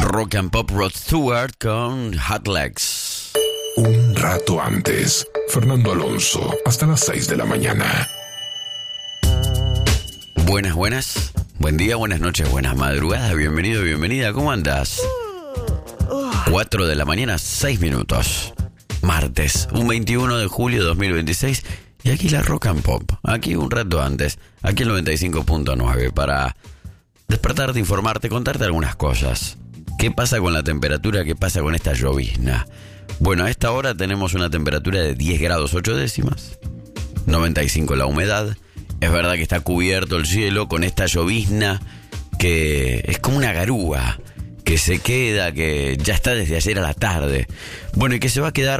Rock and Pop Rod Stewart con Hot Legs. Un rato antes, Fernando Alonso, hasta las 6 de la mañana. Buenas. Buen día, buenas noches, buenas madrugadas. Bienvenido, bienvenida. ¿Cómo andas? 4 de la mañana, 6 minutos. Martes, un 21 de julio de 2026. Y aquí la Rock and Pop. Aquí un rato antes. Aquí el 95.9 para despertarte, informarte, contarte algunas cosas. ¿Qué pasa con la temperatura? ¿Qué pasa con esta llovizna? Bueno, a esta hora tenemos una temperatura de 10 grados 8 décimas. 95 la humedad. Es verdad que está cubierto el cielo con esta llovizna que es como una garúa que se queda, que ya está desde ayer a la tarde. Bueno, y que se va a quedar